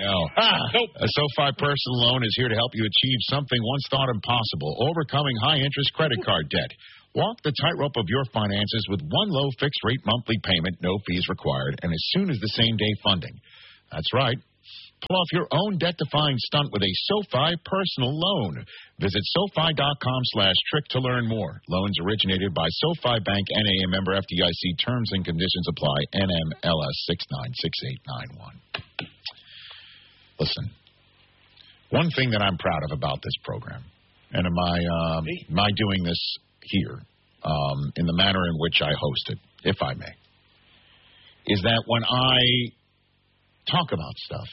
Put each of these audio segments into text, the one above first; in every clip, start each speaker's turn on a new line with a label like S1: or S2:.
S1: know. A SoFi personal loan is here to help you achieve something once thought impossible, overcoming high-interest credit card debt. Walk the tightrope of your finances with one low fixed-rate monthly payment, no fees required, and as soon as the same-day funding. That's right. Pull off your own debt-defying stunt with a SoFi personal loan. Visit SoFi.com/trick to learn more. Loans originated by SoFi Bank, N.A., member FDIC. Terms and conditions apply. NMLS 696891. Listen, one thing that I'm proud of about this program, and my doing this here in the manner in which I host it, if I may, is that when I talk about stuff,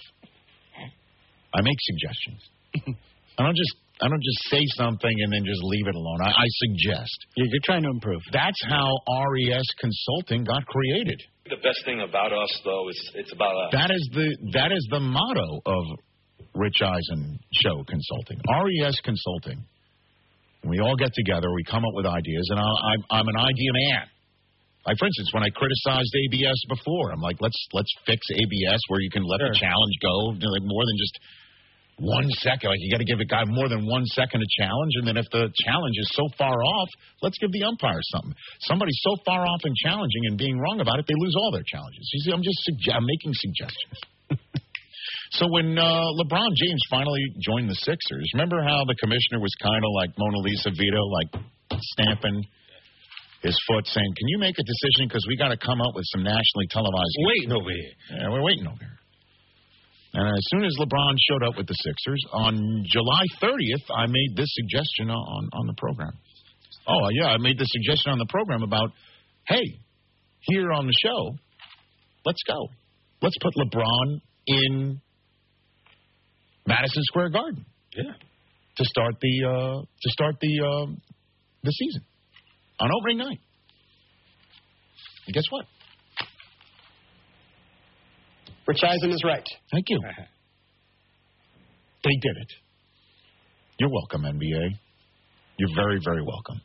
S1: I make suggestions. I don't just say something and then just leave it alone. I suggest.
S2: You're trying to improve.
S1: That's how RES Consulting got created.
S3: The best thing about us, though, is it's about us.
S1: That is the motto of Rich Eisen Show Consulting. RES Consulting. We all get together. We come up with ideas, and I'm an idea man. Like, for instance, when I criticized ABS before, I'm like, let's fix ABS where you can let the challenge go like more than just 1 second. Like, you got to give a guy more than 1 second a challenge, and then if the challenge is so far off, let's give the umpire something. Somebody's so far off in challenging and being wrong about it, they lose all their challenges. You see, I'm making suggestions. So when LeBron James finally joined the Sixers, remember how the commissioner was kind of like Mona Lisa Vito, like stamping his foot, saying, "Can you make a decision because we got to come up with some nationally televised."
S4: Waiting over here.
S1: Yeah, we're waiting over here. And as soon as LeBron showed up with the Sixers on July 30th, I made this suggestion on the program. Oh yeah, I made the suggestion on the program about, hey, here on the show, let's go. Let's put LeBron in Madison Square Garden.
S4: Yeah.
S1: To start the season. On opening night. And guess what?
S2: Rich Eisen is right.
S1: Thank you. They did it. You're welcome, NBA. You're very, very welcome.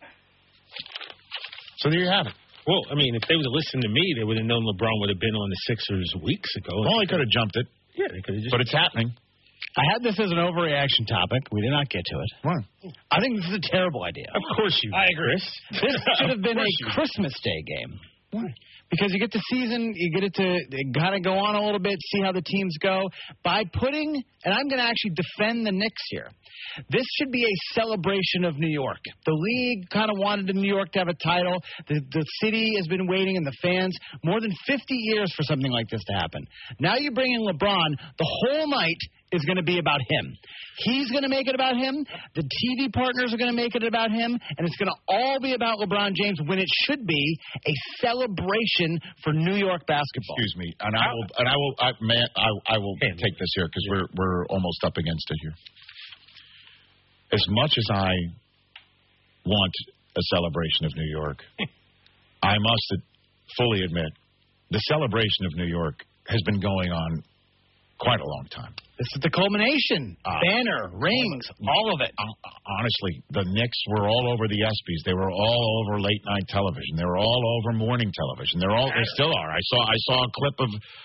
S1: So there you have it.
S4: Well, I mean, if they would have listened to me, they would have known LeBron would have been on the Sixers weeks ago.
S1: Well, they could have jumped it.
S4: Yeah, they could have just...
S1: But it's happening.
S2: I had this as an overreaction topic. We did not get to it.
S1: Why?
S2: I think this is a terrible idea.
S4: Of course you.
S2: I agree. This should have been a Christmas Day game.
S1: Why?
S2: Because you get the season, you get it to kind of go on a little bit, see how the teams go. By putting, and I'm going to actually defend the Knicks here, this should be a celebration of New York. The league kind of wanted New York to have a title. The city has been waiting, and the fans, more than 50 years for something like this to happen. Now you bring in LeBron, the whole night is going to be about him. He's going to make it about him. The TV partners are going to make it about him, and it's going to all be about LeBron James when it should be a celebration for New York basketball.
S1: Excuse me, and I will take this here because we're almost up against it here. As much as I want a celebration of New York, I must fully admit the celebration of New York has been going on quite a long time.
S2: This is the culmination. Banner, rings, all of it.
S1: Honestly, the Knicks were all over the ESPYs. They were all over late-night television. They were all over morning television. They still are. I saw a clip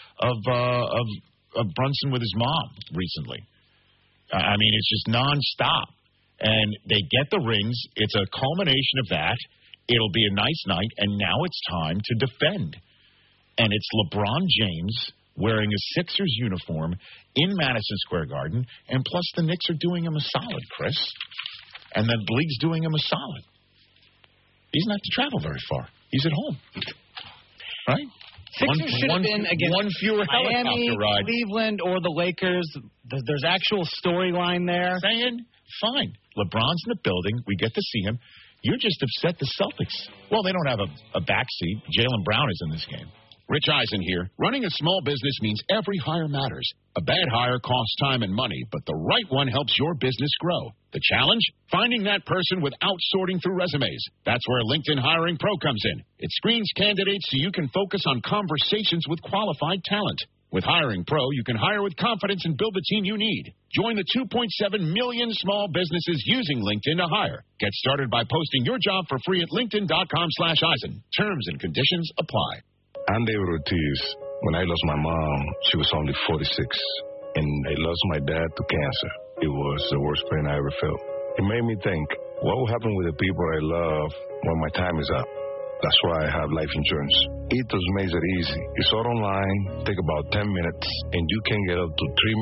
S1: of Brunson with his mom recently. I mean, it's just nonstop. And they get the rings. It's a culmination of that. It'll be a nice night. And now it's time to defend. And it's LeBron James wearing a Sixers uniform in Madison Square Garden, and plus the Knicks are doing him a solid, Chris. And the league's doing him a solid. He doesn't have to travel very far. He's at home. Right?
S2: Sixers should have been against
S1: one fewer
S2: Miami,
S1: helicopter ride.
S2: Cleveland, or the Lakers. There's actual storyline there.
S1: Saying, fine. LeBron's in the building. We get to see him. You're just upset the Celtics. Well, they don't have a backseat. Jaylen Brown is in this game.
S5: Rich Eisen here. Running a small business means every hire matters. A bad hire costs time and money, but the right one helps your business grow. The challenge? Finding that person without sorting through resumes. That's where LinkedIn Hiring Pro comes in. It screens candidates so you can focus on conversations with qualified talent. With Hiring Pro, you can hire with confidence and build the team you need. Join the 2.7 million small businesses using LinkedIn to hire. Get started by posting your job for free at linkedin.com/Eisen. Terms and conditions apply.
S6: Andy Ortiz, when I lost my mom, she was only 46. and I lost my dad to cancer. It was the worst pain I ever felt. It made me think, what will happen with the people I love when my time is up? That's why I have life insurance. Ethos makes it easy. You start online, take about 10 minutes, and you can get up to $3